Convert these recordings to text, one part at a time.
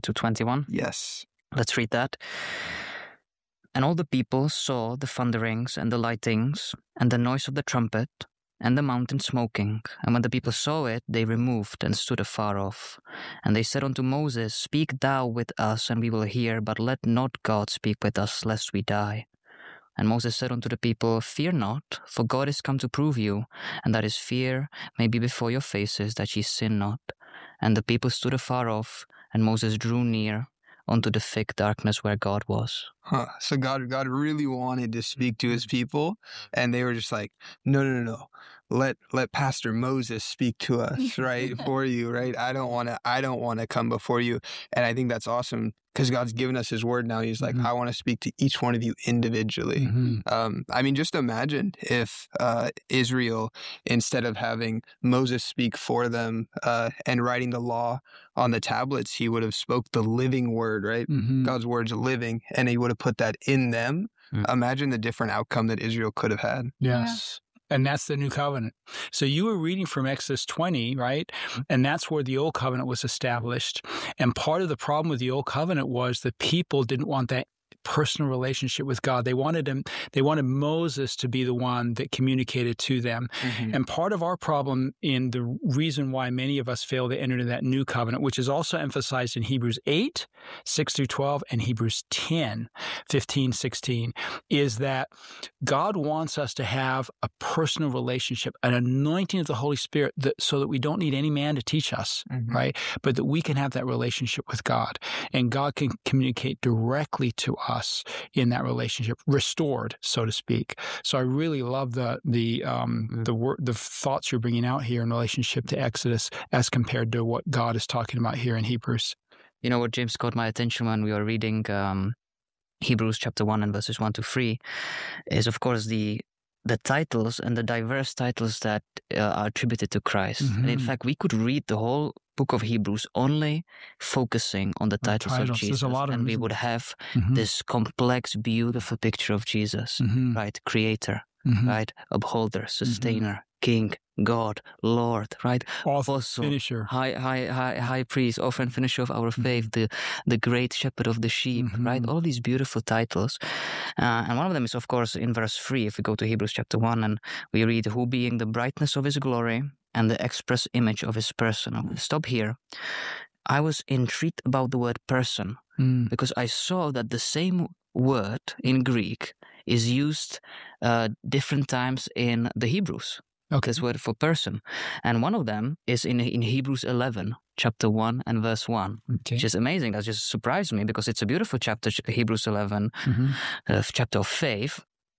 to 21. Yes. Let's read that. And all the people saw the thunderings and the lightnings and the noise of the trumpet and the mountain smoking. And when the people saw it, they removed and stood afar off. And they said unto Moses, Speak thou with us, and we will hear, but let not God speak with us, lest we die. And Moses said unto the people, Fear not, for God is come to prove you, and that his fear may be before your faces, that ye sin not. And the people stood afar off, and Moses drew near unto the thick darkness where God was. So God really wanted to speak to his people, and they were just like, no. Let Pastor Moses speak to us, right? For you, right? I don't want to come before you. And I think that's awesome because God's given us his word now. He's like, I want to speak to each one of you individually. I mean, just imagine if Israel, instead of having Moses speak for them and writing the law on the tablets, he would have spoke the living word, right? God's word's living, and he would have put that in them. Imagine the different outcome that Israel could have had. Yes. And that's the new covenant. So you were reading from Exodus 20, right? And that's where the old covenant was established. And part of the problem with the old covenant was the people didn't want that personal relationship with God. They wanted Moses to be the one that communicated to them. And part of our problem in the reason why many of us fail to enter into that new covenant, which is also emphasized in Hebrews 8, 6 through 12, and Hebrews 10, 15, 16, is that God wants us to have a personal relationship, an anointing of the Holy Spirit, so that we don't need any man to teach us, right? But that we can have that relationship with God, and God can communicate directly to us in that relationship, restored, so to speak. So I really love the thoughts you're bringing out here in relationship to Exodus as compared to what God is talking about here in Hebrews. You know what, James, caught my attention when we were reading Hebrews chapter 1 and verses 1 to 3 is, of course, the titles and the diverse titles that are attributed to Christ. And in fact, we could read the whole book of Hebrews only focusing on the titles of Jesus, and we would have this complex, beautiful picture of Jesus, right? Creator, right? Upholder, sustainer, King, God, Lord, right? Author, Apostle, finisher, high priest, author and finisher of our faith, the great shepherd of the sheep, right? All these beautiful titles. And one of them is, of course, in verse 3, if we go to Hebrews chapter 1, and we read, who being the brightness of his glory and the express image of his person. I'll stop here. I was intrigued about the word person because I saw that the same word in Greek is used different times in the Hebrews. This word for person. And one of them is in Hebrews 11, chapter 1 and verse 1, which is amazing. That just surprised me because it's a beautiful chapter, Hebrews 11, chapter of faith.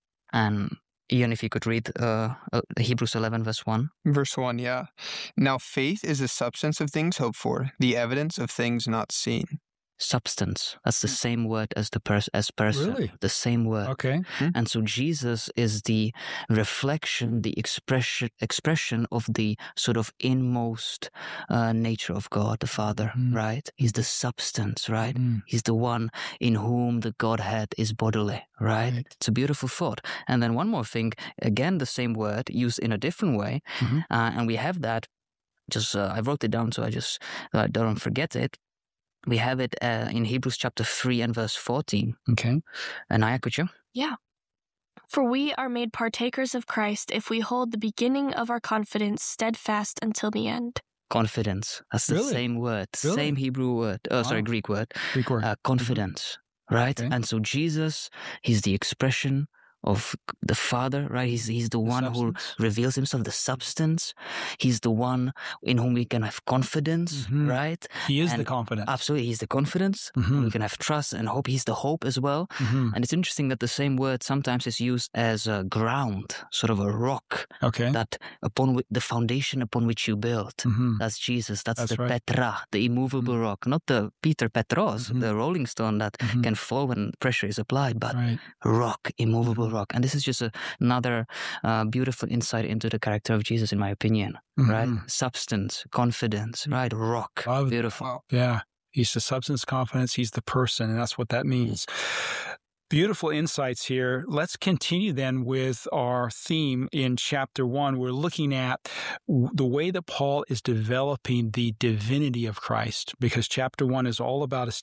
And Ian, if you could read Hebrews 11, verse 1. Verse 1, yeah. Now faith is the substance of things hoped for, the evidence of things not seen. Substance. That's the same word as as person. Really? The same word. Okay. And so Jesus is the reflection, the expression of the sort of inmost nature of God, the Father, right? He's the substance, right? He's the one in whom the Godhead is bodily, right? It's a beautiful thought. And then one more thing, again, the same word used in a different way. And we have that, I wrote it down so I don't forget it. We have it in Hebrews chapter 3 and verse 14. Okay. Anaya, could you? Yeah. For we are made partakers of Christ if we hold the beginning of our confidence steadfast until the end. Confidence. That's the same word. Really? Same Hebrew word. Greek word. Greek word. Confidence. Right? Okay. And so Jesus, he's the expression of the Father, right? He's the one who reveals himself, the substance. He's the one in whom we can have confidence, right? He is the confidence. Absolutely. He's the confidence. We can have trust and hope. He's the hope as well. And it's interesting that the same word sometimes is used as a ground, sort of a rock. Okay. That the foundation upon which you build. That's Jesus. That's the right. Petra, the immovable rock. Not the Peter Petros, the rolling stone that can fall when pressure is applied, but rock, immovable rock. And this is just another beautiful insight into the character of Jesus, in my opinion, right? Substance, confidence, right? Rock, beautiful. Yeah, he's the substance, confidence, he's the person, and that's what that means. Beautiful insights here. Let's continue then with our theme in chapter 1. We're looking at the way that Paul is developing the divinity of Christ, because chapter 1 is all about